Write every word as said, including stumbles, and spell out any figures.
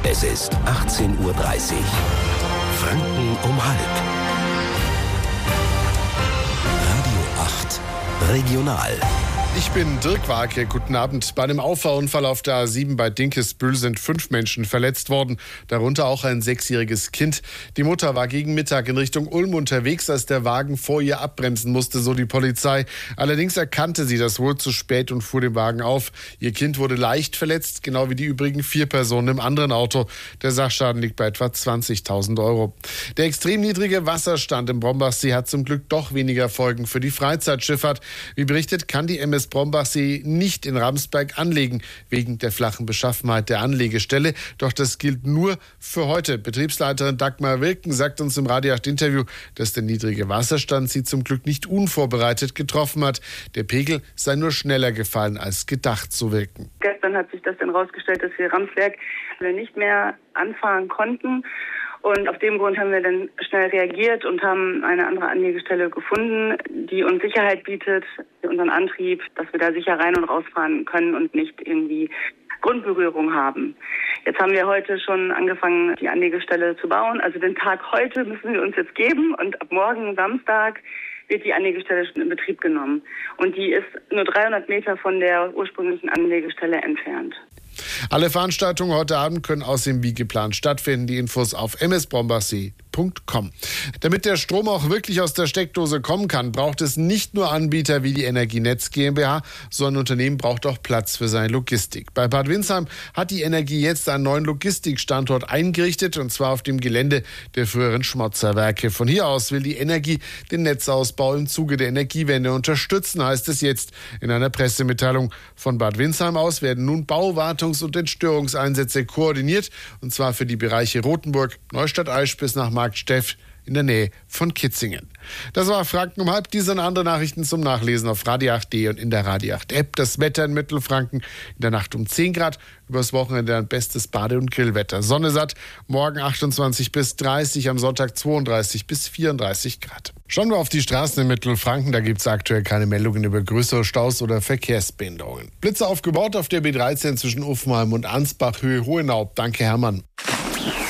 Es ist achtzehn Uhr dreißig. Franken um halb. Radio acht Regional. Ich bin Dirk Warke, guten Abend. Bei einem Auffahrunfall auf der A sieben bei Dinkelsbühl sind fünf Menschen verletzt worden, darunter auch ein sechsjähriges Kind. Die Mutter war gegen Mittag in Richtung Ulm unterwegs, als der Wagen vor ihr abbremsen musste, so die Polizei. Allerdings erkannte sie das wohl zu spät und fuhr den Wagen auf. Ihr Kind wurde leicht verletzt, genau wie die übrigen vier Personen im anderen Auto. Der Sachschaden liegt bei etwa zwanzigtausend Euro. Der extrem niedrige Wasserstand im Brombachsee hat zum Glück doch weniger Folgen für die Freizeitschifffahrt. Wie berichtet, kann die M S Brombachsee nicht in Ramsberg anlegen, wegen der flachen Beschaffenheit der Anlegestelle. Doch das gilt nur für heute. Betriebsleiterin Dagmar Wilken sagt uns im Radio acht Interview, dass der niedrige Wasserstand sie zum Glück nicht unvorbereitet getroffen hat. Der Pegel sei nur schneller gefallen als gedacht, so Wilken. Gestern hat sich das dann rausgestellt, dass wir Ramsberg nicht mehr anfahren konnten. Und auf dem Grund haben wir dann schnell reagiert und haben eine andere Anlegestelle gefunden, die uns Sicherheit bietet, unseren Antrieb, dass wir da sicher rein und rausfahren können und nicht irgendwie Grundberührung haben. Jetzt haben wir heute schon angefangen, die Anlegestelle zu bauen. Also den Tag heute müssen wir uns jetzt geben und ab morgen Samstag wird die Anlegestelle schon in Betrieb genommen. Und die ist nur dreihundert Meter von der ursprünglichen Anlegestelle entfernt. Alle Veranstaltungen heute Abend können außerdem wie geplant stattfinden. Die Infos auf m s brombachsee punkt com. Damit der Strom auch wirklich aus der Steckdose kommen kann, braucht es nicht nur Anbieter wie die Energienetz GmbH, sondern Unternehmen braucht auch Platz für seine Logistik. Bei Bad Windsheim hat die Energie jetzt einen neuen Logistikstandort eingerichtet, und zwar auf dem Gelände der früheren Schmotzerwerke. Von hier aus will die Energie den Netzausbau im Zuge der Energiewende unterstützen, heißt es jetzt in einer Pressemitteilung. Von Bad Windsheim aus werden nun Bauwartungs- und Entstörungseinsätze koordiniert, und zwar für die Bereiche Rothenburg, Neustadt-Aisch bis nach Marktsteff in der Nähe von Kitzingen. Das war Franken um halb. Diese und andere Nachrichten zum Nachlesen auf Radio acht punkt de und in der Radio acht App. Das Wetter in Mittelfranken in der Nacht um zehn Grad. Übers Wochenende ein bestes Bade- und Grillwetter. Sonne satt, morgen achtundzwanzig bis dreißig, am Sonntag zweiunddreißig bis vierunddreißig Grad. Schauen wir auf die Straßen in Mittelfranken. Da gibt es aktuell keine Meldungen über größere Staus oder Verkehrsbehinderungen. Blitze aufgebaut auf der B dreizehn zwischen Uffenheim und Ansbach, Höhe Hohenau. Danke, Hermann.